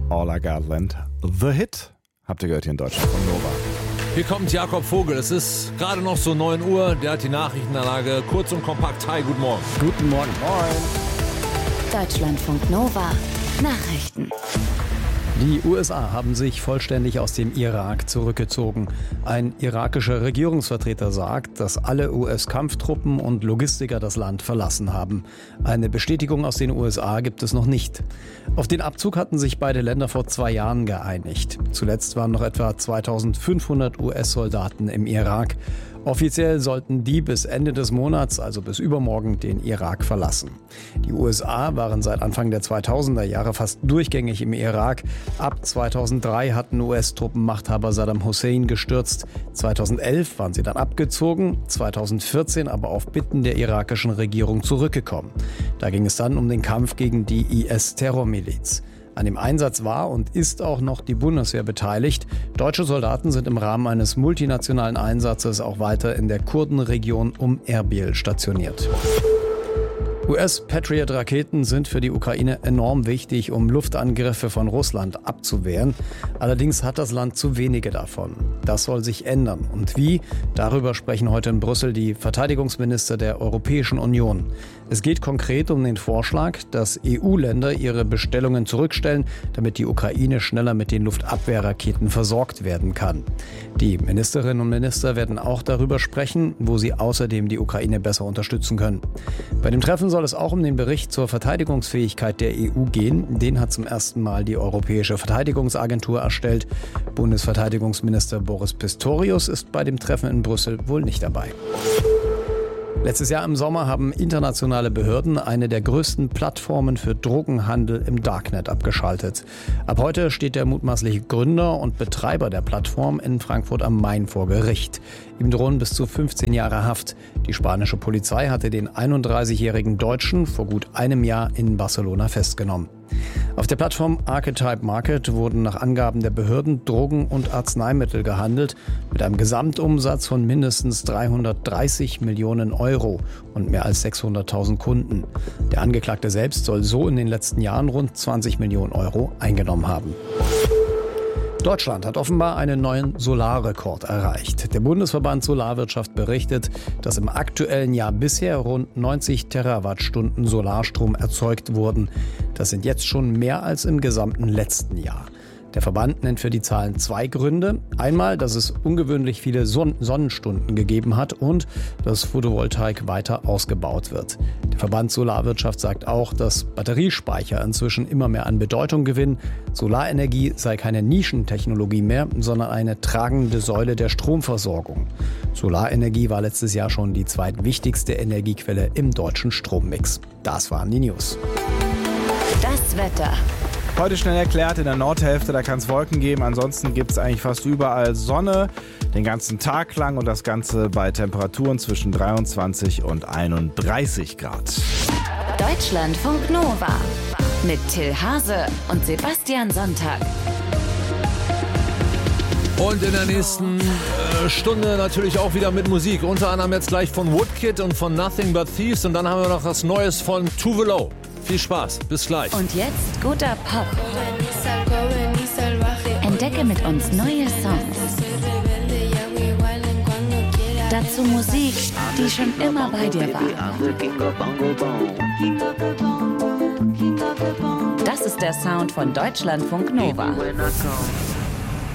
All I Got Land. The Hit. Habt ihr gehört hier in Deutschland von Nova. Hier kommt Jakob Vogel. Es ist gerade noch so 9 Uhr. Der hat die Nachrichtenanlage kurz und kompakt. Hi, guten Morgen. Guten Morgen. Moin. Deutschlandfunk Nova. Nachrichten. Die USA haben sich vollständig aus dem Irak zurückgezogen. Ein irakischer Regierungsvertreter sagt, dass alle US-Kampftruppen und Logistiker das Land verlassen haben. Eine Bestätigung aus den USA gibt es noch nicht. Auf den Abzug hatten sich beide Länder vor 2 Jahren geeinigt. Zuletzt waren noch etwa 2500 US-Soldaten im Irak. Offiziell sollten die bis Ende des Monats, also bis übermorgen, den Irak verlassen. Die USA waren seit Anfang der 2000er Jahre fast durchgängig im Irak. Ab 2003 hatten US-Truppen Machthaber Saddam Hussein gestürzt. 2011 waren sie dann abgezogen, 2014 aber auf Bitten der irakischen Regierung zurückgekommen. Da ging es dann um den Kampf gegen die IS-Terrormiliz. An dem Einsatz war und ist auch noch die Bundeswehr beteiligt. Deutsche Soldaten sind im Rahmen eines multinationalen Einsatzes auch weiter in der Kurdenregion um Erbil stationiert. US-Patriot-Raketen sind für die Ukraine enorm wichtig, um Luftangriffe von Russland abzuwehren. Allerdings hat das Land zu wenige davon. Das soll sich ändern. Und wie? Darüber sprechen heute in Brüssel die Verteidigungsminister der Europäischen Union. Es geht konkret um den Vorschlag, dass EU-Länder ihre Bestellungen zurückstellen, damit die Ukraine schneller mit den Luftabwehrraketen versorgt werden kann. Die Ministerinnen und Minister werden auch darüber sprechen, wo sie außerdem die Ukraine besser unterstützen können. Bei dem Treffen soll es auch um den Bericht zur Verteidigungsfähigkeit der EU gehen. Den hat zum ersten Mal die Europäische Verteidigungsagentur erstellt. Bundesverteidigungsminister Boris Pistorius ist bei dem Treffen in Brüssel wohl nicht dabei. Letztes Jahr im Sommer haben internationale Behörden eine der größten Plattformen für Drogenhandel im Darknet abgeschaltet. Ab heute steht der mutmaßliche Gründer und Betreiber der Plattform in Frankfurt am Main vor Gericht. Ihm drohen bis zu 15 Jahre Haft. Die spanische Polizei hatte den 31-jährigen Deutschen vor gut einem Jahr in Barcelona festgenommen. Auf der Plattform Archetype Market wurden nach Angaben der Behörden Drogen und Arzneimittel gehandelt mit einem Gesamtumsatz von mindestens 330 Millionen Euro und mehr als 600.000 Kunden. Der Angeklagte selbst soll so in den letzten Jahren rund 20 Millionen Euro eingenommen haben. Deutschland hat offenbar einen neuen Solarrekord erreicht. Der Bundesverband Solarwirtschaft berichtet, dass im aktuellen Jahr bisher rund 90 Terawattstunden Solarstrom erzeugt wurden. Das sind jetzt schon mehr als im gesamten letzten Jahr. Der Verband nennt für die Zahlen 2 Gründe. Einmal, dass es ungewöhnlich viele Sonnenstunden gegeben hat und dass Photovoltaik weiter ausgebaut wird. Der Verband Solarwirtschaft sagt auch, dass Batteriespeicher inzwischen immer mehr an Bedeutung gewinnen. Solarenergie sei keine Nischentechnologie mehr, sondern eine tragende Säule der Stromversorgung. Solarenergie war letztes Jahr schon die zweitwichtigste Energiequelle im deutschen Strommix. Das waren die News. Das Wetter. Heute schnell erklärt, in der Nordhälfte, da kann es Wolken geben. Ansonsten gibt es eigentlich fast überall Sonne den ganzen Tag lang und das Ganze bei Temperaturen zwischen 23 und 31 Grad. Deutschlandfunk Nova mit Till Hase und Sebastian Sonntag. Und in der nächsten Stunde natürlich auch wieder mit Musik. Unter anderem jetzt gleich von Woodkid und von Nothing But Thieves. Und dann haben wir noch was Neues von Tove Lo. Viel Spaß, bis gleich. Und jetzt guter Pop. Entdecke mit uns neue Songs. Dazu Musik, die schon immer bei dir war. Das ist der Sound von Deutschlandfunk Nova.